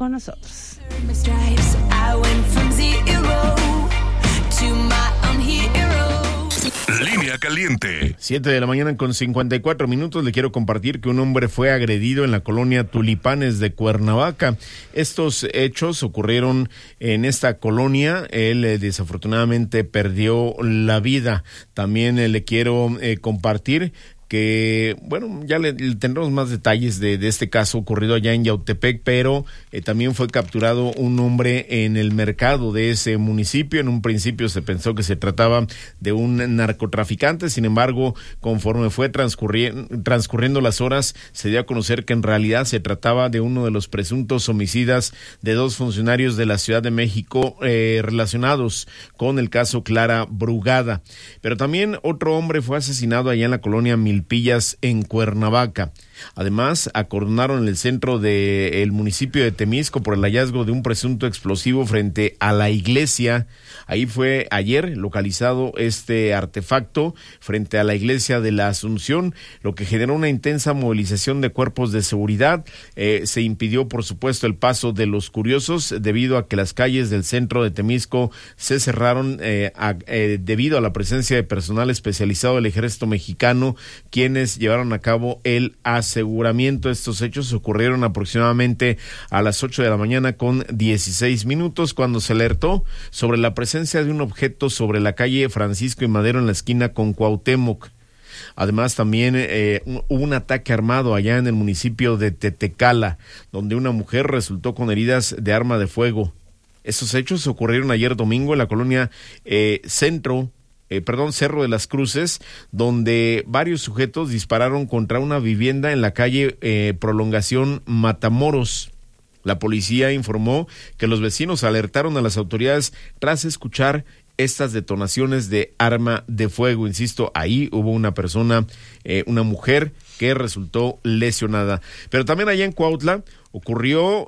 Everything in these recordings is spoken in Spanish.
con nosotros. Línea caliente. 7:54 a.m. Le quiero compartir que un hombre fue agredido en la colonia Tulipanes de Cuernavaca. Estos hechos ocurrieron en esta colonia. Él desafortunadamente perdió la vida. También le quiero compartir que, bueno, ya le tendremos más detalles de este caso ocurrido allá en Yautepec, pero también fue capturado un hombre en el mercado de ese municipio. En un principio se pensó que se trataba de un narcotraficante, sin embargo, conforme fue transcurriendo las horas, se dio a conocer que en realidad se trataba de uno de los presuntos homicidas de dos funcionarios de la Ciudad de México relacionados con el caso Clara Brugada. Pero también otro hombre fue asesinado allá en la colonia Milpillas en Cuernavaca. Además, acordonaron el centro del municipio de Temisco por el hallazgo de un presunto explosivo frente a la iglesia. Ahí fue ayer localizado este artefacto frente a la iglesia de la Asunción, lo que generó una intensa movilización de cuerpos de seguridad. Se impidió, por supuesto, el paso de los curiosos debido a que las calles del centro de Temisco se cerraron debido a la presencia de personal especializado del ejército mexicano, quienes llevaron a cabo el aseguramiento. Estos hechos ocurrieron aproximadamente a las 8:16 a.m, cuando se alertó sobre la presencia de un objeto sobre la calle Francisco y Madero en la esquina con Cuauhtémoc. Además, también hubo un ataque armado allá en el municipio de Tetecala, donde una mujer resultó con heridas de arma de fuego. Estos hechos ocurrieron ayer domingo en la colonia Cerro de las Cruces, donde varios sujetos dispararon contra una vivienda en la calle Prolongación Matamoros. La policía informó que los vecinos alertaron a las autoridades tras escuchar estas detonaciones de arma de fuego. Insisto, ahí hubo una persona, una mujer que resultó lesionada. Pero también allá en Cuautla ocurrió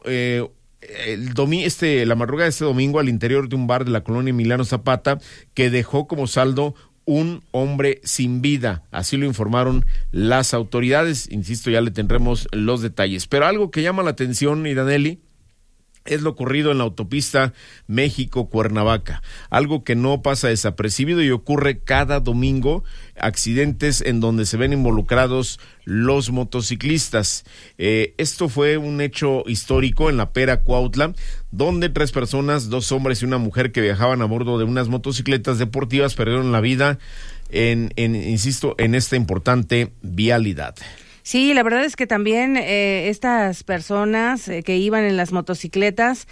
la madrugada de este domingo al interior de un bar de la colonia Emiliano Zapata, que dejó como saldo un hombre sin vida. Así lo informaron las autoridades. Insisto, ya le tendremos los detalles. Pero algo que llama la atención, Iraneli, es lo ocurrido en la autopista México-Cuernavaca, algo que no pasa desapercibido y ocurre cada domingo, accidentes en donde se ven involucrados los motociclistas. Esto fue un hecho histórico en la Pera Cuautla, donde 3 personas, 2 hombres y una mujer que viajaban a bordo de unas motocicletas deportivas perdieron la vida en esta importante vialidad. Sí, la verdad es que también estas personas que iban en las motocicletas,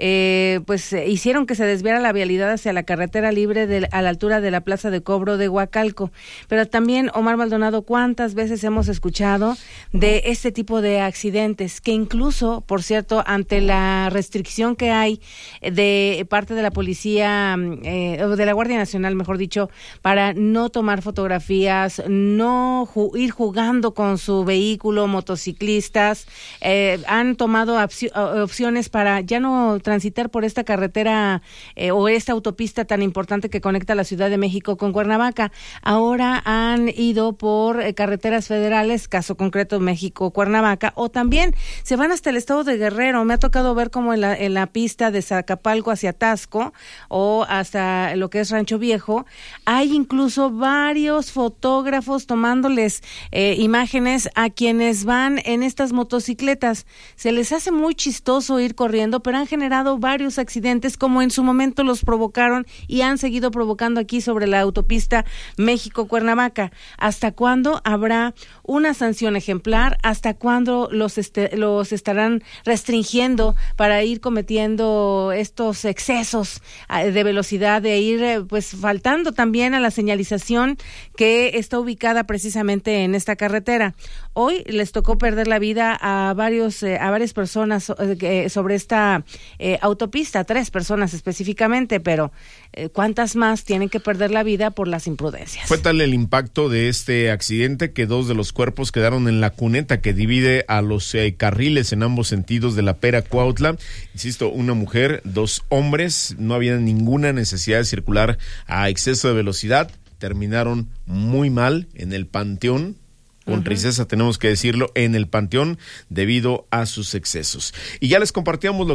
hicieron que se desviara la vialidad hacia la carretera libre a la altura de la plaza de cobro de Huacalco. Pero también, Omar Maldonado, ¿cuántas veces hemos escuchado de este tipo de accidentes? Que incluso, por cierto, ante la restricción que hay de parte de la policía, o de la Guardia Nacional, mejor dicho, para no tomar fotografías, no ir jugando con su vehículo, motociclistas, han tomado opciones para ya no transitar por esta carretera o esta autopista tan importante que conecta la Ciudad de México con Cuernavaca. Ahora han ido por carreteras federales, caso concreto México-Cuernavaca, o también se van hasta el estado de Guerrero. Me ha tocado ver como en la pista de Zacapalco hacia Tasco o hasta lo que es Rancho Viejo, hay incluso varios fotógrafos tomándoles imágenes a quienes van en estas motocicletas. Se les hace muy chistoso ir corriendo, pero han generado varios accidentes, como en su momento los provocaron y han seguido provocando aquí sobre la autopista México-Cuernavaca. ¿Hasta cuándo habrá una sanción ejemplar? ¿Hasta cuándo los estarán restringiendo para ir cometiendo estos excesos de velocidad, de ir faltando también a la señalización que está ubicada precisamente en esta carretera? Hoy les tocó perder la vida a varias personas sobre esta autopista, 3 personas específicamente, pero ¿cuántas más tienen que perder la vida por las imprudencias? Fue tal el impacto de este accidente que 2 de los cuerpos quedaron en la cuneta que divide a los carriles en ambos sentidos de la Pera Cuautla. Insisto, una mujer, 2 hombres, no había ninguna necesidad de circular a exceso de velocidad, terminaron muy mal en el panteón. Con tristeza tenemos que decirlo, en el panteón debido a sus excesos. Y ya les compartíamos lo